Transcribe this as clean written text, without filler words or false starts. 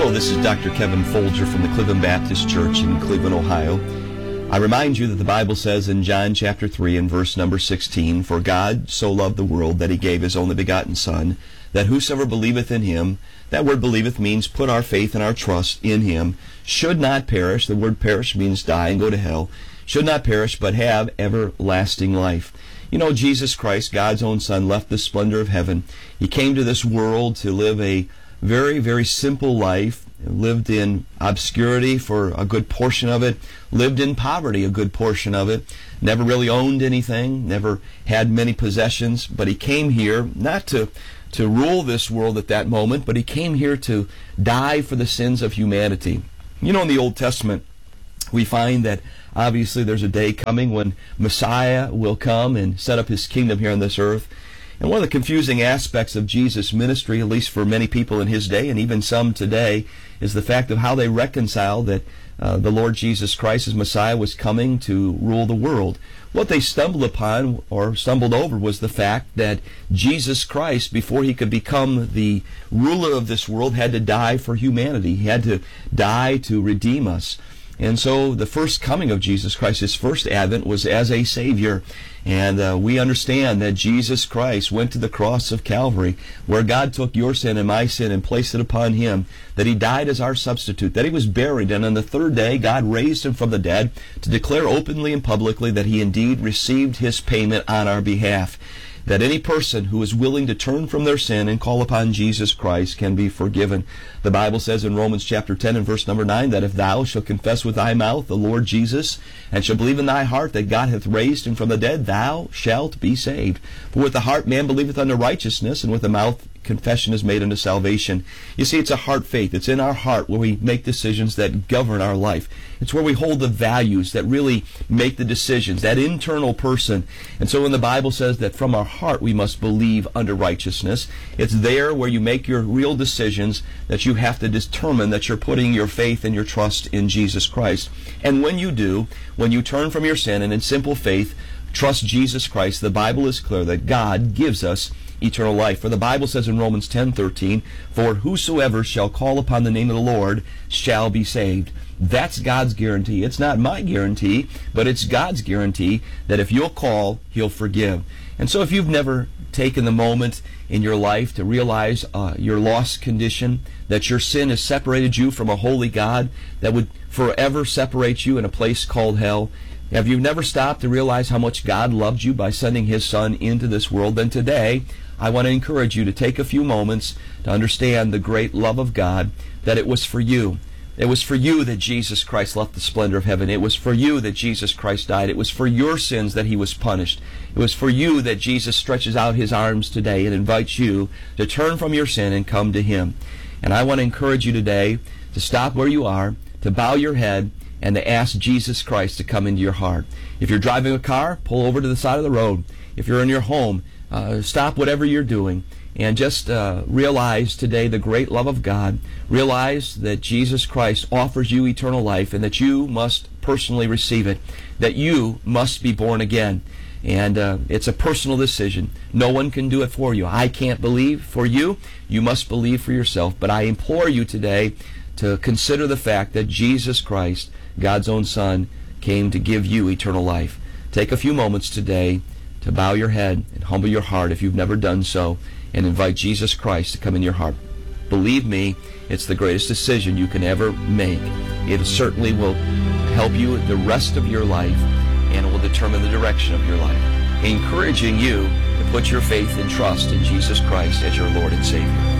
Hello, this is Dr. Kevin Folger from the Cleveland Baptist Church in Cleveland, Ohio. I remind you that the Bible says in John chapter 3 and verse number 16, "For God so loved the world that he gave his only begotten Son, that whosoever believeth in him," that word believeth means put our faith and our trust in him, "should not perish," the word perish means die and go to hell, "should not perish, but have everlasting life." You know, Jesus Christ, God's own Son, left the splendor of heaven. He came to this world to live a very, very simple life, lived in obscurity for a good portion of it, lived in poverty a good portion of it, never really owned anything, never had many possessions, but he came here not to rule this world at that moment, but he came here to die for the sins of humanity. You know, in the Old Testament, we find that obviously there's a day coming when Messiah will come and set up his kingdom here on this earth. And one of the confusing aspects of Jesus' ministry, at least for many people in his day and even some today, is the fact of how they reconcile that the Lord Jesus Christ as Messiah was coming to rule the world. What they stumbled upon or stumbled over was the fact that Jesus Christ, before he could become the ruler of this world, had to die for humanity. He had to die to redeem us. And so the first coming of Jesus Christ, his first advent, was as a Savior. And we understand that Jesus Christ went to the cross of Calvary, where God took your sin and my sin and placed it upon him, that he died as our substitute, that he was buried, and on the third day God raised him from the dead to declare openly and publicly that he indeed received his payment on our behalf. That any person who is willing to turn from their sin and call upon Jesus Christ can be forgiven. The Bible says in Romans chapter 10 and verse number 9 that if thou shalt confess with thy mouth the Lord Jesus, and shalt believe in thy heart that God hath raised him from the dead, thou shalt be saved. For with the heart man believeth unto righteousness, and with the mouth confession is made unto salvation. You see, it's a heart faith. It's in our heart where we make decisions that govern our life. It's where we hold the values that really make the decisions, that internal person. And so when the Bible says that from our heart we must believe unto righteousness, it's there where you make your real decisions that you have to determine that you're putting your faith and your trust in Jesus Christ. And when you do, when you turn from your sin and in simple faith trust Jesus Christ, the Bible is clear that God gives us eternal life. For the Bible says in Romans 10:13, "For whosoever shall call upon the name of the Lord shall be saved." That's God's guarantee. It's not my guarantee, but it's God's guarantee that if you'll call, he'll forgive. And so if you've never taken the moment in your life to realize your lost condition, that your sin has separated you from a holy God that would forever separate you in a place called hell, if you've never stopped to realize how much God loved you by sending his Son into this world, then today I want to encourage you to take a few moments to understand the great love of God, that it was for you. It was for you that Jesus Christ left the splendor of heaven. It was for you that Jesus Christ died. It was for your sins that he was punished. It was for you that Jesus stretches out his arms today and invites you to turn from your sin and come to him. And I want to encourage you today to stop where you are, to bow your head, and to ask Jesus Christ to come into your heart. If you're driving a car, pull over to the side of the road. If you're in your home, stop whatever you're doing and just realize today the great love of God. Realize that Jesus Christ offers you eternal life and that you must personally receive it, that you must be born again. And it's a personal decision. No one can do it for you. I can't believe for you. You must believe for yourself. But I implore you today to consider the fact that Jesus Christ, God's own Son, came to give you eternal life. Take a few moments today to bow your head and humble your heart if you've never done so, and invite Jesus Christ to come in your heart. Believe me, it's the greatest decision you can ever make. It certainly will help you the rest of your life, and it will determine the direction of your life, encouraging you to put your faith and trust in Jesus Christ as your Lord and Savior.